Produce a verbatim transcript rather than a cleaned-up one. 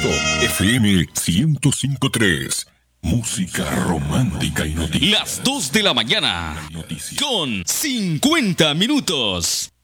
Stop F M ciento cinco punto tres. Música romántica y noticias. Las dos de la mañana con cincuenta minutos.